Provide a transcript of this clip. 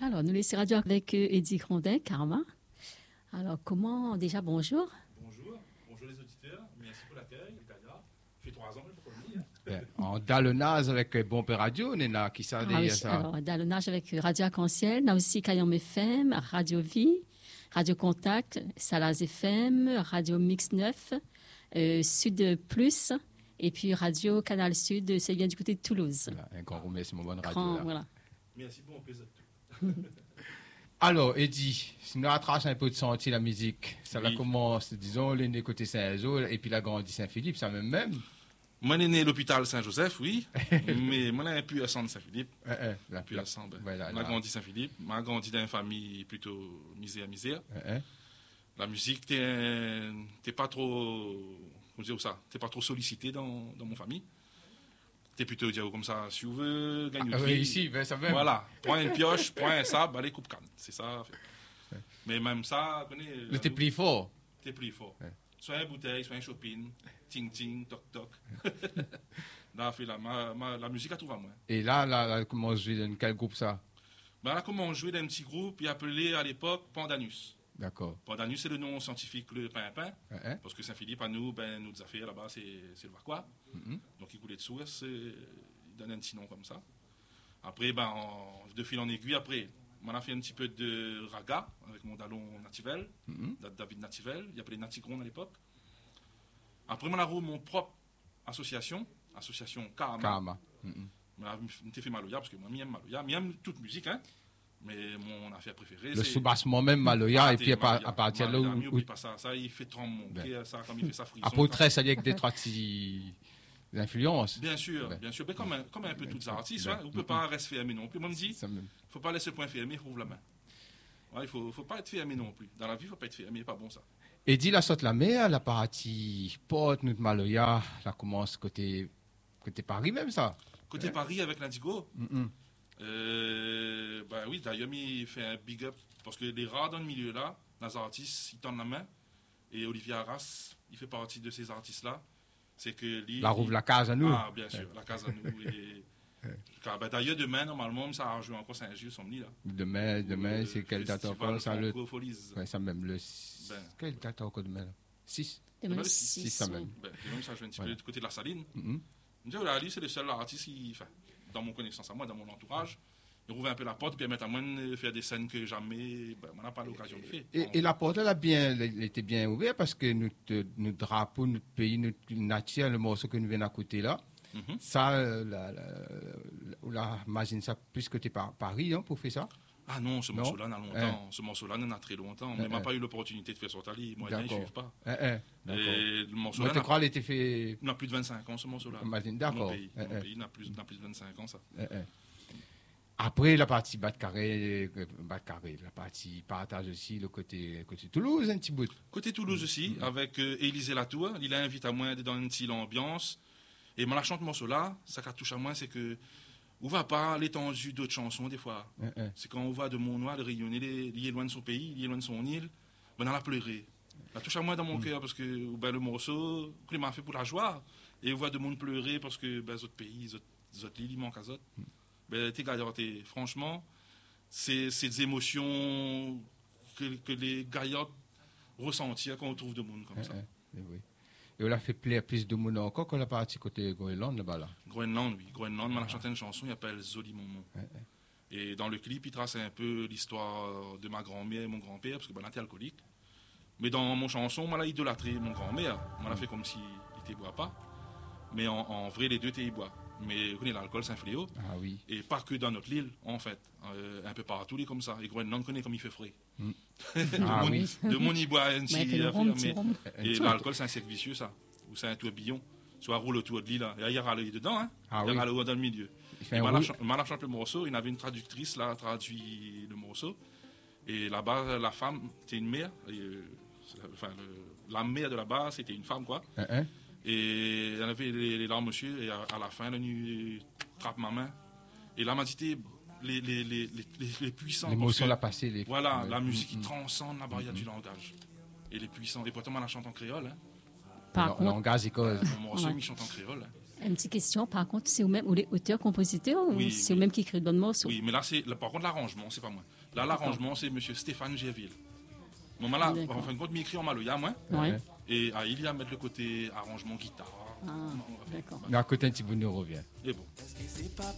Alors, nous laissons radio avec Eddie Grondin, Karma. Alors, déjà, bonjour. Bonjour les auditeurs, merci pour l'accueil, Kaya. Fait 3 ans pour venir. En dalonnage avec Bon Père Radio, on est là, qui ça oui, ça. Alors, dalonnage avec Radio Arc-en-Ciel, on a aussi Kayom FM, Radio Vie, Radio Contact, Salaz FM, Radio Mix 9, Sud Plus, et puis Radio Canal Sud, c'est bien du côté de Toulouse. Voilà, un grand remercie, mon bonne radio. Voilà. Merci, bon plaisir. Alors, Eddie, si nous rattrache un peu de sentir la musique, ça oui. la commence, disons, l'aîné côté Saint-Jean, et puis la grandi Saint-Philippe, ça même. Moi, je suis né à l'hôpital Saint-Joseph, oui, mais moi, je suis plus à centre Saint-Philippe. Plus à centre. Voilà, moi, grandi Saint-Philippe, moi, grandi dans une famille plutôt misère. La musique, t'es pas trop, comment dire ça, t'es pas trop sollicité dans mon famille. T'es plutôt dire comme ça, si vous voulez gagner une vie. Ici, ben ça même. Voilà, prends une pioche, prends un sable, allez, coupe canne. C'est ça. Mais même ça, connais. T'es plus fort. T'es plus fort. Soit une bouteille, soit un shopping, ting ting, toc toc. Là, la musique a tout à moi. Et là, comment jouer dans quel groupe ça? Ben là, comment jouer dans un petit groupe, il appelé à l'époque Pandanus. D'accord. Pandanus, c'est le nom scientifique, le pimpin. Parce que Saint-Philippe, à nous, nos affaires là-bas, c'est le Vacois. Donc, il coulait de source, il donne un petit nom comme ça. Après, de fil en aiguille, on a fait un petit peu de raga avec mon dalon Nativel, David Nativel, il appelait Natigron à l'époque. Après, on a eu mon propre association Karma. On a fait Maloya, parce que moi, j'aime Maloya. J'aime toute musique, hein. Mais mon affaire préférée, le soubassement même Maloya, et puis Maloya, à partir de là où... N'oublie pas ça, il fait trembler mon cœur, ça, comme il fait sa frisson. Après, très, ça y est avec des trois petits influences. Bien sûr, mais comme un peu tous les artistes, on ne peut pas rester fermé non plus. Moi, je me dis, il ne faut pas laisser le point fermé, il faut ouvrir la main. Il ne faut pas être fermé non plus. Dans la vie, il ne faut pas être fermé, pas bon ça. Et dit la sorte la mer, la partie porte, notre Maloya, la commence côté Paris même ça. Côté Paris avec l'Indigo. Oui, d'ailleurs, il fait un big up parce que les rares dans le milieu là, les artistes, ils tendent la main. Et Olivier Arras, il fait partie de ces artistes-là. C'est que rouvre la case à nous. Ah, bien sûr, la case à nous. D'ailleurs, demain, normalement, ça a joué encore Saint-Gilles, son nid là. Demain, c'est quelle date encore ça le. Ouais, ça même le. Quelle date encore demain là 6. Demain le 6, ça même. Demain, ça joue un petit peu du côté de la Saline. Ali, c'est le seul artiste qui, dans mon connaissance à moi, dans mon entourage, il rouvre un peu la porte, puis permettre à moi de faire des scènes que jamais, on n'a pas l'occasion de faire. Et la porte, elle était bien ouverte parce que notre drapeau, notre pays, notre nature, le morceau que nous venons à côté là, ça, imagine ça plus côté Paris, hein, pour faire ça. Ah non, ce morceau-là, on a longtemps. Ce morceau-là, on a très longtemps. Mais on n'a pas eu l'opportunité de faire sur Tali. Moi, je ne suive pas. Et le morceau-là. Moi, je crois qu'il était fait. On a plus de 25 ans, ce morceau-là. D'accord. Mon pays n'a plus de 25 ans, ça. Après, la partie bas de carré, la partie partage aussi, le côté Toulouse, un petit bout. Côté Toulouse aussi, avec Élisée Latour. Il a invité à moi dans une petite ambiance. Et moi, la chante morceau-là, ça qui touche à moi, c'est que. On va pas l'étendue d'autres chansons, des fois. C'est quand on voit de Montnoir, de rayonner, il est loin de son pays, il est loin de son île, on a pleuré. Ça touche à moi dans mon cœur, parce que le morceau, il m'a fait pour la joie. Et on voit de monde pleurer, parce que les autres pays, les autres îles, il manque à eux. Franchement, c'est des émotions que les gaillards ressentent quand on trouve de monde comme ça. Oui. Et on a fait plaire plus de monde encore que la partie côté Groenland là-bas là. Groenland, oui. Groenland, on a chanté une chanson, il s'appelle Zoli Momon. Et dans le clip, il trace un peu l'histoire de ma grand-mère et mon grand-père, parce que on était alcoolique. Mais dans mon chanson, on l'a idolâtré mon grand-mère. On l'a fait comme s'il ne boit pas. Mais en vrai, les deux, ils boivent. Mais vous connaissez, l'alcool, c'est un fléau. Ah oui. Et pas que dans notre île, en fait. Un peu partout, il est comme ça. Et Groenland connaît comme il fait frais. De mon y boit un petit. Et l'alcool, c'est un cercle vicieux, ça. Ou c'est un tourbillon. Soit roule autour de l'île. Et il y a l'œil dedans, hein. Il y a l'eau dans le milieu. Il m'a chanté le morceau. Il y avait une traductrice, là, traduit le morceau. Et là-bas, la femme, c'était une mère. La mère de là-bas, c'était une femme, quoi. Et elle avait les larmes monsieur, et à la fin, elle a trappe ma main. Et là, m'a dit, les puissants. L'émotion l'a passé. Voilà, la musique qui transcende la barrière du langage. Et les puissants. Et pourtant, elle chante en créole. Hein. Par contre, langage et cause. Mon morceau, il chante en créole. Hein. Une petite question, par contre, c'est vous-même, ou les auteurs-compositeurs, ou c'est vous-même qui écrit le bon morceau? Oui, mais là, par contre, l'arrangement, c'est pas moi. Là, l'arrangement, c'est M. Stéphane Gerville. Bon, là, en fin de compte, m'écrit en maloya, moi. Ouais. Et il y a mettre le côté arrangement guitare. Ah, d'accord. Mais à côté, un petit peu, nous revient. Et bon.